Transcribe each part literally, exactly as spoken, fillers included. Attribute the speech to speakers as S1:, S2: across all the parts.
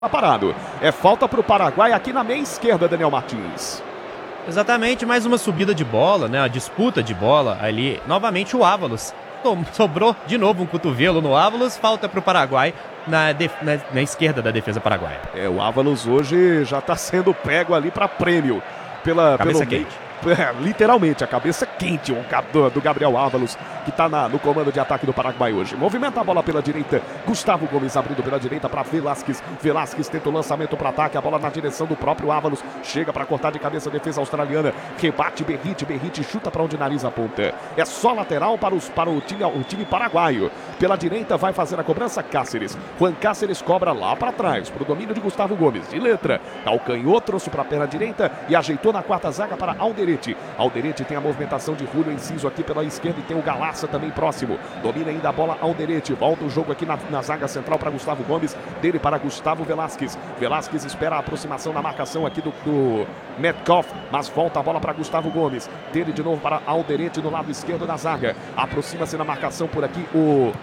S1: parado. É falta para o Paraguai aqui na meia esquerda, Daniel Martins.
S2: Exatamente, mais uma subida de bola, né? A disputa de bola ali. Novamente o Ávalos. Sobrou de novo um cotovelo no Ávalos. Falta para o Paraguai na, def... na, na esquerda da defesa paraguaia.
S1: É, o Ávalos hoje já está sendo pego ali para prêmio. Pela,
S2: Cabeça
S1: pelo
S2: quente.
S1: É, literalmente, a cabeça quente do, do Gabriel Ávalos, que está no comando de ataque do Paraguai hoje. Movimenta a bola pela direita. Gustavo Gomes abrindo pela direita para Velasquez. Velasquez tenta o lançamento para ataque. A bola na direção do próprio Ávalos. Chega para cortar de cabeça a defesa australiana. Rebate Berrite. Berrite chuta para onde nariz aponta. É só lateral para, os, para o, time, o time paraguaio. Pela direita vai fazer a cobrança Cáceres. Juan Cáceres cobra lá para trás. Para o domínio de Gustavo Gomes. De letra. Calcanhou, trouxe para a perna direita e ajeitou na quarta zaga para Alderete. Alderete tem a movimentação de Julio Enciso aqui pela esquerda e tem o Galaça também próximo. Domina ainda a bola Alderete. Volta o jogo aqui na, na zaga central para Gustavo Gomes. Dele para Gustavo Velasquez. Velasquez espera a aproximação na marcação aqui do, do Metcalf, mas volta a bola para Gustavo Gomes. Dele de novo para Alderete no lado esquerdo da zaga. Aproxima-se na marcação por aqui o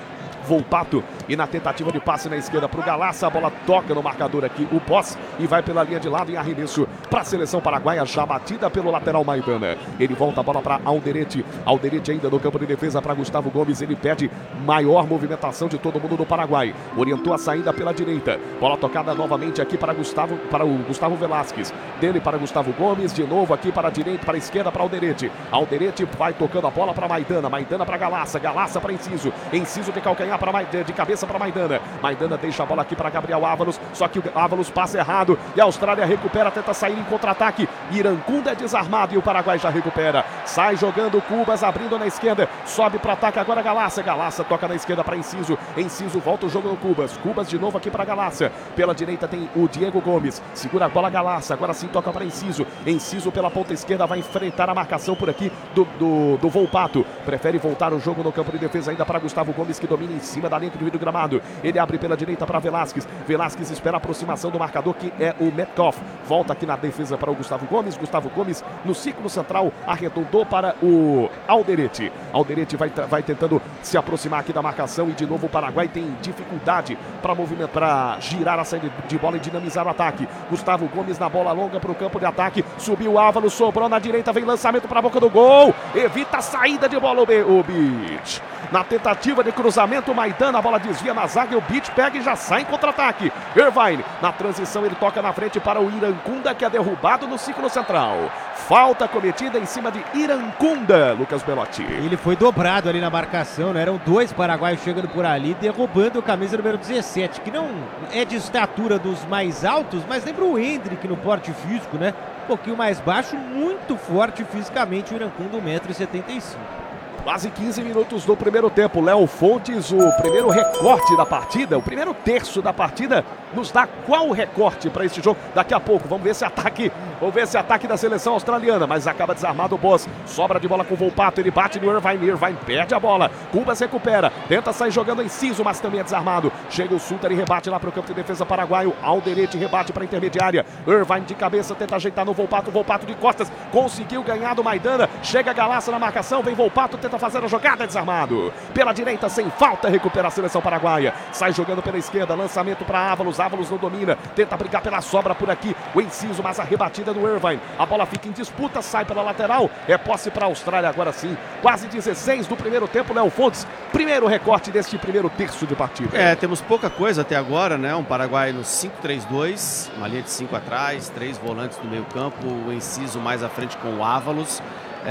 S1: Volpato e na tentativa de passe na esquerda para o Galaça, a bola toca no marcador aqui, o Boss, e vai pela linha de lado em arremesso para a seleção paraguaia, já batida pelo lateral Maidana. Ele volta a bola para Alderete, Alderete ainda no campo de defesa para Gustavo Gomes, ele pede maior movimentação de todo mundo do Paraguai, orientou a saída pela direita, bola tocada novamente aqui para Gustavo, para o Gustavo Velasquez, dele para Gustavo Gomes, de novo aqui para a direita, para a esquerda para Alderete, Alderete vai tocando a bola para Maidana, Maidana para Galaça, Galaça para Enciso, Enciso de calcanhar para Maidana, de cabeça para Maidana. Maidana deixa a bola aqui para Gabriel Ávalos, só que o Ávalos passa errado e a Austrália recupera, tenta sair em contra-ataque. Iracunda é desarmado e o Paraguai já recupera. Sai jogando Cubas, abrindo na esquerda, sobe para ataque agora Galaça. Galaça toca na esquerda para Enciso. Enciso volta o jogo no Cubas. Cubas de novo aqui para Galaça. Pela direita tem o Diego Gomes. Segura a bola Galaça, agora sim toca para Enciso. Enciso pela ponta esquerda vai enfrentar a marcação por aqui do, do, do Volpato. Prefere voltar o jogo no campo de defesa ainda para Gustavo Gomes, que domina em cima da linha do vidro gramado. Ele abre pela direita para Velasquez. Velasquez espera a aproximação do marcador, que é o Metcalf. Volta aqui na defesa para o Gustavo Gomes. Gustavo Gomes no círculo central arredondou para o Alderete. Alderete vai, vai tentando se aproximar aqui da marcação e de novo o Paraguai tem dificuldade para movimentar, para girar a saída de bola e dinamizar o ataque. Gustavo Gomes na bola longa para o campo de ataque. Subiu o Ávalos, sobrou na direita, vem lançamento para a boca do gol. Evita a saída de bola o Beach. Na tentativa de cruzamento, Maidana, a bola desvia na zaga e o Beach pega e já sai em contra-ataque. Irvine, na transição, ele toca na frente para o Iracunda, que é derrubado no círculo central. Falta cometida em cima de Iracunda, Lucas Belotti.
S3: Ele foi dobrado ali na marcação, né? Eram dois paraguaios chegando por ali, derrubando o camisa número dezessete, que não é de estatura dos mais altos, mas lembra o Hendrick no porte físico, né? Um pouquinho mais baixo, muito forte fisicamente, o Iracunda, um metro e setenta e cinco.
S1: Quase quinze minutos do primeiro tempo. Léo Fontes, o primeiro recorte da partida, o primeiro terço da partida, nos dá qual recorte para esse jogo? Daqui a pouco, vamos ver esse ataque, vamos ver esse ataque da seleção australiana, mas acaba desarmado o Boss, sobra de bola com o Volpato, ele bate no Irvine, Irvine perde a bola, Cubas recupera, tenta sair jogando Enciso, mas também é desarmado, chega o Suter e rebate lá para o campo de defesa paraguaio, Alderete rebate para a intermediária, Irvine de cabeça, tenta ajeitar no Volpato, Volpato de costas, conseguiu ganhar do Maidana, chega a Galaça na marcação, vem Volpato, tenta fazer a jogada, desarmado. Pela direita, sem falta, recupera a seleção paraguaia. Sai jogando pela esquerda, lançamento para Ávalos. Ávalos não domina, tenta brigar pela sobra por aqui. O Enciso, mas a rebatida do Irvine. A bola fica em disputa, sai pela lateral. É posse para a Austrália agora sim. Quase dezesseis do primeiro tempo, Léo Fontes. Primeiro recorte deste primeiro terço de partida.
S4: É, temos pouca coisa até agora, né? Um Paraguai no cinco três dois, uma linha de cinco atrás, três volantes no meio campo, o Enciso mais à frente com o Ávalos.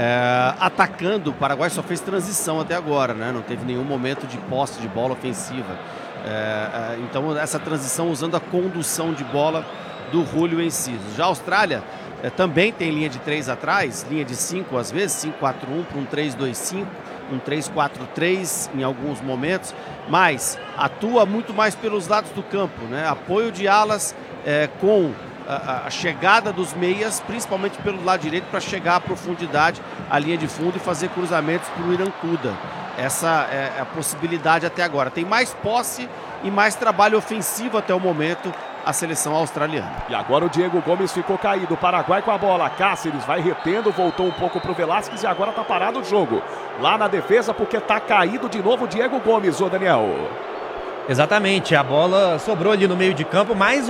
S4: É, atacando, o Paraguai só fez transição até agora, né? Não teve nenhum momento de posse de bola ofensiva. É, é, então essa transição usando a condução de bola do Julio Enciso. Já a Austrália é, também tem linha de três atrás, linha de cinco às vezes, cinco quatro um para um três dois cinco, um três quatro três em alguns momentos, mas atua muito mais pelos lados do campo, né? Apoio de alas é, com A, a chegada dos meias, principalmente pelo lado direito, para chegar à profundidade, à linha de fundo e fazer cruzamentos para o Iracunda. Essa é a possibilidade até agora. Tem mais posse e mais trabalho ofensivo até o momento a seleção australiana.
S1: E agora o Diego Gomes ficou caído. O Paraguai com a bola. Cáceres vai retendo, voltou um pouco para o Velasquez e agora está parado o jogo. Lá na defesa porque está caído de novo o Diego Gomes, ô Daniel.
S2: Exatamente, a bola sobrou ali no meio de campo, mais